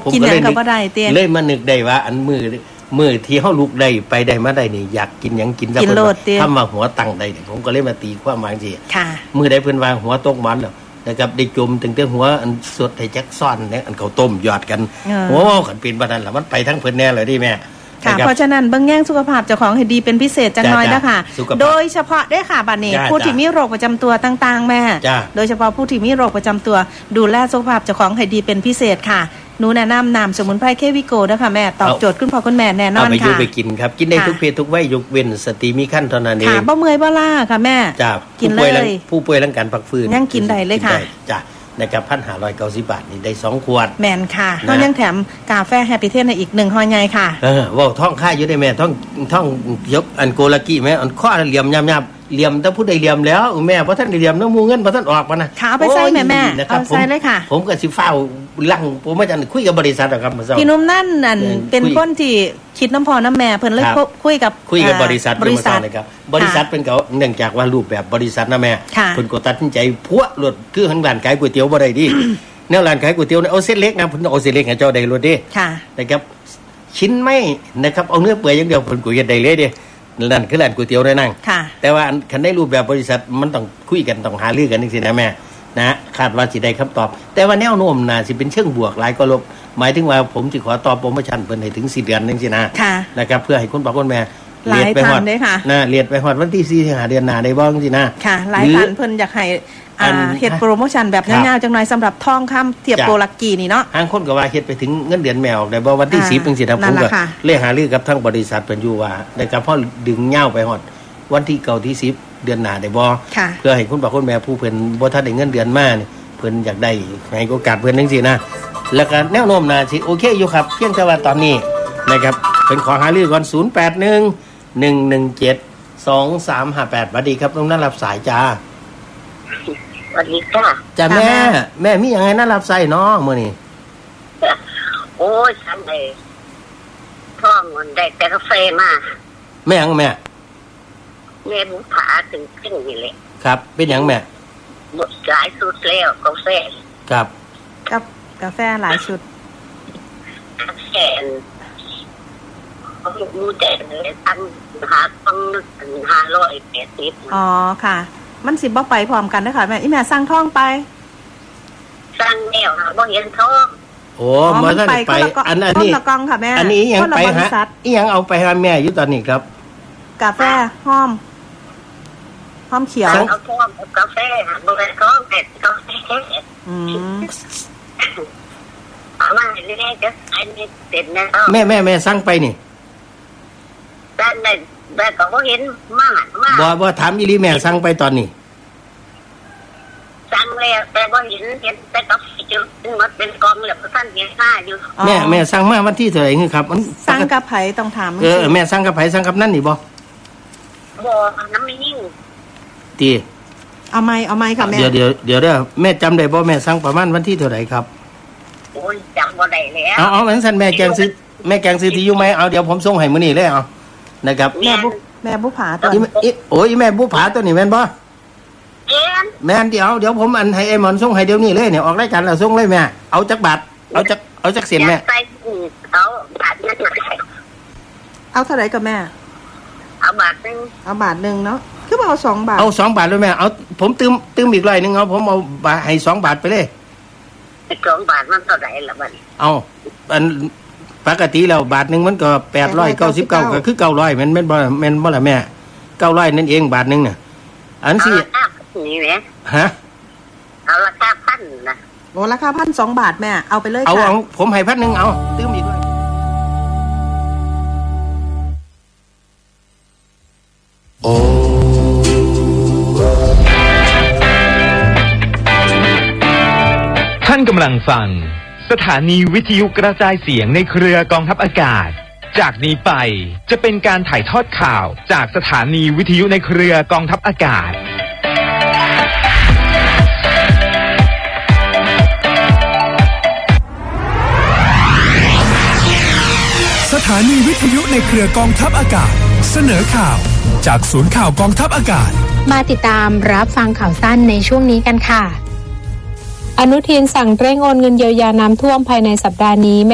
ผมก็เลยเลยมานึกได้ว่าอันมือที่เฮาลุกได้ไปได้มาได้นี่อยากกินหยังกินซะเพิ่นถ้ามาหัวตั้งได้ผมก็เลยมาตีความหมายสิค่ะมื้อใดเพิ่นวางหัวตกมันแล้วนะครับได้จมตั้งแต่หัวอันสดให้จักซ่อนเนี่ยอันข้าวต้มหยอดกันโอ้ขันเป็นบัดนั้นล่ะมันไปทั้งเพิ่นแน่เลยดิแม่ค่ะเพราะฉะนั้นเบิ่งแย่งสุขภาพเจ้าของให้ดีเป็นพิเศษจังน้อยนะคะโดยเฉพาะได้ค่ะบัดนี้ผู้ที่มีโรคประจำตัวต่างๆแม่โดยเฉพาะผู้ที่มีโรคประจำตัวดูแลสุขภาพเจ้าของให้ดีเป็นพิเศษค่ะหนูแนะนำน้ำสมุนไพรเควิโกนะคะแม่ตอบโจทย์คุณพ่อคุณแม่แน่นอนค่ะเอาไปอยู่ไปกินครับกินได้ทุกเพศทุกวัยยกเว้นสตรีมีครรภ์เท่านั้นเองค่ะบ่เมื่อยบ่ล้าค่ะแม่กินเลยผู้ป่วยร่างกายพักฟื้นยังกินได้เลยค่ะจ้ะนะครับ1,590 บาทนี่ได้2ขวดแม่นค่ะเฮายังแถมกาแฟแฮปปี้เทสอีก1ห่อใหญ่ค่ะว่าท้องค่าอยู่ได้แม่ท้องยกอันโกลากี้แม่อันข้อเหลี่ยมยำๆเหลี่ยมถ้าผู้ใดเหลี่ยมแล้วแม่บ่ทันได้เหลี่ยมน้ำมูเงินบ่ทันออกมานะขาเอาไปใส่แม่เอาใส่เลยค่ะผมก็สิฟ้าวลั่งผมว่าจะคุยกับบริษัทครับมื้อเช้าพี่นุ่มนั่นเป็นคนที่คิดน้ำพอน้ำแม่เพิ่นเลยคุยกับบริษัทนะครับบริษัทเป็นเขาเนื่องจากว่ารูปแบบบริษัทนะแม่เพิ่นก็ตัดสินใจพัวรถคือทางร้านขายก๋วยเตี๋ยวบ่ได้ดิแนวร้านขายก๋วยเตี๋ยวเอาเส้นเล็กนะเพิ่นเอาเส้นเล็กให้เจ้าได้รถดินะครับชิ้นไม่นะครับเอาเนื้อเปื่อยอย่างเดียวเพิ่นก็เฮ็ดได้เลยดินั่นคือร้านก๋วยเตี๋ยวได้นั่งแต่ว่าคันได้รูปแบบบริษัทมันต้องคุยกันต้องหารือกันจังซี่นะแม่นะคาดว่าสิได้คำตอบแต่ว่าแนวโน้มน่าสิเป็นเชิงบวกหลายก็ลบหมายถึงว่าผมสิขอตอบโปรโมชั่นเพิ่นให้ถึง4เดือนจังซี่นะนะครับเพื่อให้คุณพ่อคุณแม่เรียนไปฮอดนะเรียนไปฮอดวันที่4สิงหาคมเดือนหน้าได้บ่จังซี่นะค่ะหลายท่านเพิ่นอยากให้เฮ็ดโปรโมชั่นแบบยาวๆจังหน่อยสำหรับทองคำเทียบโกลักกี้นี่เนาะทางคนก็ว่าเฮ็ดไปถึงเงินเดือนแมวได้บ่วันที่10จังซี่นะผมก็เลยหารือกับทางบริษัทเพิ่นอยู่ว่านะครับพอดึงยาวไปฮอดวันที่9ที่10เดือนหน้าได้บ่เพื่อให้คุณพ่อคุณแม่ผู้เพิ่นบ่ทันได้เงินเดือนมานี่เพิ่นอยากได้ให้โอกาสเพิ่นจังซี่นะแล้วก็แนวโน้มน่าสิโอเคอยู่ครับเพียงแต่ว่าตอนนี้นะครับเพิ่นขอหารือก่อน0811172358สวัสดีครับน้องน่ารับสายจ้าสวัสดีค่ะจ้าแม่มีหยังให้น่ารับสายเนาะมื้อนี้โอ้ยฉันได้ท้องมันได้แต่กาแฟมาแม่หยังแม่บุผาถึงขึ้นนี่แหละครับเป็นหยังแม่หมดหลายสุดแล้วกาแฟครับกาแฟหลายชุดกาแฟเขาดูแต่อันหาต้องนึกถึง580อ๋อค่ะมันสิบ่ไปพร้อมกันเด้อค่ะแม่อีแม่สั่งทองไปสั่งแล้วค่ะบ่เห็นทองโอ้บ่ทันไปอันนี้ละกองค่ะแม่อันนี้ยังไปฮะอีหยังเอาไปหาแม่อยู่ตอนนี้ครับกาแฟหอมเขียวเอาทองกาแฟบ่ได้ทองแต่กาแฟเอามาเรื่อยๆจะอันนี้เสร็จแล้วแม่สั่งไปนี่แต่ก็บ่เห็นมากบ่ถามอีหลีแม่สั่งไปตอนนี้สั่งแล้วแต่บ่เห็นแต่ก็จุดมันเป็นกองแล้วท่านเห็นค่าอยู่แม่สั่งมาวันที่เท่าไหร่ครับมันสั่งกับไผต้องถามแม่สั่งกับไผสั่งกับนั่นนี่บ่น้ำไม่ยิ่งตีเอาไม้ค่ะแม่เดี๋ยวเด้อแม่จำได้บ่แม่สั่งประมาณวันที่เท่าไหร่ครับโอ้ยจำบ่ได้แล้วเอางั้นซั่นแม่แกงซื้อที่อยู่มั้ยเอาเดี๋ยวผมส่งให้มื้อนี้เลยเอานะครับแม่บุผาตัวโอ้ยแม่บุผาตัวนี้แม่นบ่แม่นเดี๋ยวผมอันให้ไอ้หมอนส่งให้เดี๋ยวนี้เลยเนี่ยออกรายการแล้วส่งเลยแม่เอาจักบาทเอาจักเสียนแม่เอาบาทนึงเอาเท่าไหร่กับแม่เอาบาทนึงเนาะคือเอา2 บาทเอา2 บาทด้วยแม่เอาผมตืมอีก100นึงเอาผมเอาให้2 บาทไปเลย 2 บาทมันเท่าไหร่ล่ะบัดเอาอันปกติแล้วบาทนึงมันก็899ก็คือ900มันบ่ล่ะแม่900นั่นเองบาทนึงน่ะอันสินี่แหละฮะเอาราคาพันนะโอ้ราคาพัน2 บาทแม่เอาไปเลยค่ะเอาผมให้1,000เอาตื้มอีกด้วยโอ้ท่านกำลังฟังสถานีวิทยุกระจายเสียงในเครือกองทัพอากาศจากนี้ไปจะเป็นการถ่ายทอดข่าวจากสถานีวิทยุในเครือกองทัพอากาศสถานีวิทยุในเครือกองทัพอากาศเสนอข่าวจากศูนย์ข่าวกองทัพอากาศมาติดตามรับฟังข่าวสั้นในช่วงนี้กันค่ะอนุทินสั่งเร่งโอนเงินเยียวยาน้ำท่วมภายในสัปดาห์นี้